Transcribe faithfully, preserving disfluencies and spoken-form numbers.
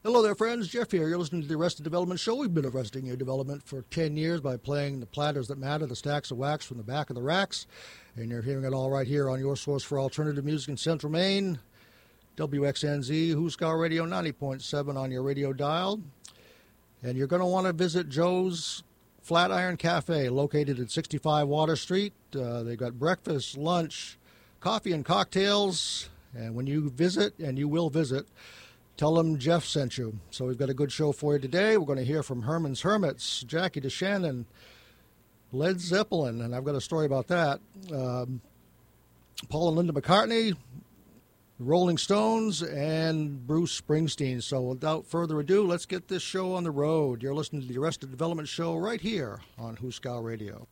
Hello there, friends. Jeff here. You're listening to the Arrested Development Show. We've been arresting your development for ten years by playing the platters that matter, the stacks of wax from the back of the racks. And you're hearing it all right here on your source for alternative music in Central Maine, W X N Z, Hooscow Radio ninety point seven on your radio dial. And you're going to want to visit Joe's Flatiron Cafe, located at sixty-five Water Street. Uh, they've got breakfast, lunch, coffee, and cocktails. And when you visit, and you will visit, tell them Jeff sent you. So we've got a good show for you today. We're going to hear from Herman's Hermits, Jackie DeShannon, Led Zeppelin, and I've got a story about that. Um, Paul and Linda McCartney, Rolling Stones, and Bruce Springsteen. So without further ado, let's get this show on the road. You're listening to the Arrested Development Show right here on Hooscow Radio.